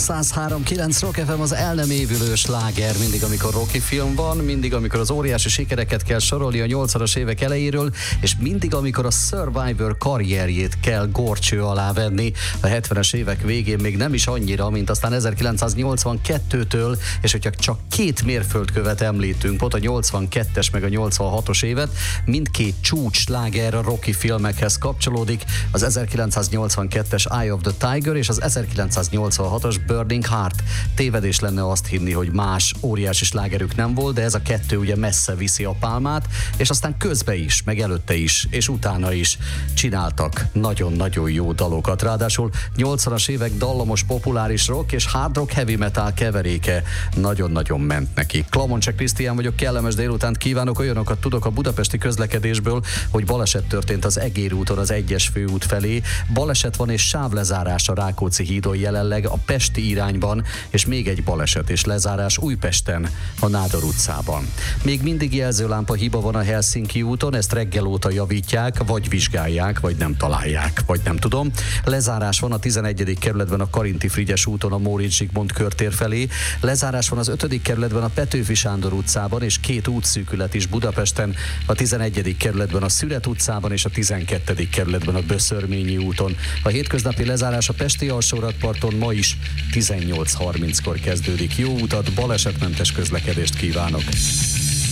103.9 Rock FM az el nem évülő sláger, mindig amikor Rocky film van, mindig amikor az óriási sikereket kell sorolni a 80-as évek elejéről, és mindig amikor a Survivor karrierjét kell górcső alá venni. A 70-es évek végén még nem is annyira, mint aztán 1982-től, és hogyha csak két mérföldkövet említünk, pont a 82-es meg a 86-os évet, mindkét csúcs sláger a Rocky filmekhez kapcsolódik, az 1982-es Eye of the Tiger és az 1986-os Burning Heart. Tévedés lenne azt hinni, hogy más óriási slágerük nem volt, de ez a kettő ugye messze viszi a pálmát, és aztán közbe is, meg előtte is, és utána is csináltak nagyon-nagyon jó dalokat. Ráadásul 80-as évek dallamos populáris rock és hard rock heavy metal keveréke nagyon-nagyon ment neki. Klamoncsek Krisztián vagyok, kellemes délutánt kívánok, olyanokat tudok a budapesti közlekedésből, hogy baleset történt az Egér úton az 1-es főút felé. Baleset van és sávlezárás a Rákóczi hídon jelenleg a pesti irányban, és még egy baleset és lezárás Újpesten, a Nádor utcában. Még mindig jelzőlámpa hiba van a Helsinki úton, ezt reggel óta javítják, vagy vizsgálják, vagy nem találják, vagy nem tudom. Lezárás van a 11. kerületben a Karinti Frigyes úton a Móricz Zsigmond körtér felé. Lezárás van az 5. kerületben a Petőfi Sándor utcában, és 2 útszűkület is Budapesten, a 11. kerületben a Szüret utcában és a 12. kerületben a Böszörményi úton. A hétköznapi lezárás a Pesti alsórakparton ma is 18:30-kor kezdődik. Jó utat, balesetmentes közlekedést kívánok!